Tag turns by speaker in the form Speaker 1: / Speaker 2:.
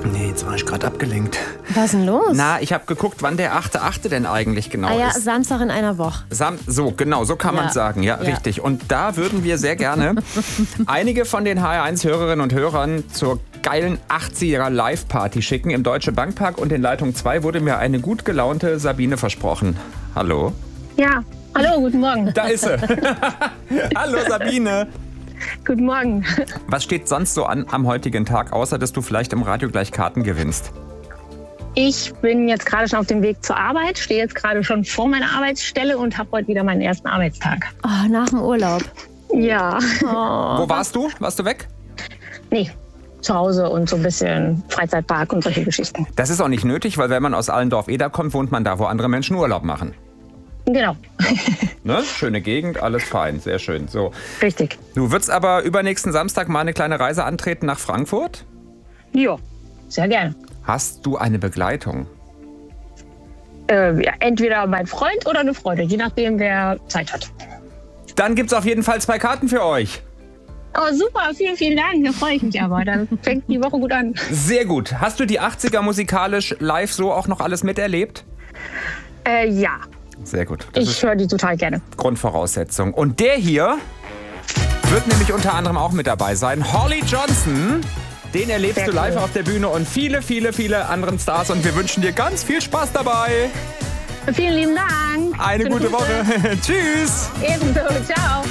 Speaker 1: Nee, jetzt war ich gerade abgelenkt.
Speaker 2: Was ist denn los?
Speaker 1: Na, ich habe geguckt, wann der 8.8. denn eigentlich genau
Speaker 2: ja,
Speaker 1: ist.
Speaker 2: Samstag in einer Woche.
Speaker 1: So kann man sagen. Ja, richtig. Und da würden wir sehr gerne einige von den HR1-Hörerinnen und Hörern zur geilen 80er Live-Party schicken im Deutsche Bankpark. Und in Leitung 2 wurde mir eine gut gelaunte Sabine versprochen. Hallo?
Speaker 3: Ja, hallo, guten Morgen.
Speaker 1: Da ist sie. Hallo Sabine.
Speaker 3: Guten Morgen.
Speaker 1: Was steht sonst so an am heutigen Tag, außer dass du vielleicht im Radio gleich Karten gewinnst?
Speaker 3: Ich bin jetzt gerade schon auf dem Weg zur Arbeit, stehe jetzt gerade schon vor meiner Arbeitsstelle und habe heute wieder meinen ersten Arbeitstag.
Speaker 2: Oh, nach dem Urlaub.
Speaker 3: Ja.
Speaker 1: Wo warst du? Warst du weg?
Speaker 3: Nee, zu Hause und so ein bisschen Freizeitpark und solche Geschichten.
Speaker 1: Das ist auch nicht nötig, weil wenn man aus Allendorf-Eder kommt, wohnt man da, wo andere Menschen Urlaub machen.
Speaker 3: Genau.
Speaker 1: Ne? Schöne Gegend, alles fein, sehr schön. So.
Speaker 3: Richtig.
Speaker 1: Du würdest aber übernächsten Samstag mal eine kleine Reise antreten nach Frankfurt?
Speaker 3: Ja, sehr gerne.
Speaker 1: Hast du eine Begleitung?
Speaker 3: Ja, entweder mein Freund oder eine Freundin, je nachdem, wer Zeit hat.
Speaker 1: Dann gibt's auf jeden Fall 2 Karten für euch.
Speaker 3: Oh, super, vielen, vielen Dank. Da freue ich mich aber. Dann fängt die Woche gut an.
Speaker 1: Sehr gut. Hast du die 80er musikalisch live so auch noch alles miterlebt?
Speaker 3: Ja,
Speaker 1: Sehr gut. Das
Speaker 3: ich
Speaker 1: ist
Speaker 3: höre die total gerne.
Speaker 1: Grundvoraussetzung. Und der hier wird nämlich unter anderem auch mit dabei sein. Holly Johnson. Den erlebst
Speaker 3: Sehr
Speaker 1: du live
Speaker 3: cool.
Speaker 1: auf der Bühne und viele, viele, viele anderen Stars. Und wir wünschen dir ganz viel Spaß dabei.
Speaker 3: Vielen lieben Dank.
Speaker 1: Eine
Speaker 3: Schöne
Speaker 1: gute
Speaker 3: Grüße.
Speaker 1: Woche. Tschüss.
Speaker 3: Ebenso. Ciao.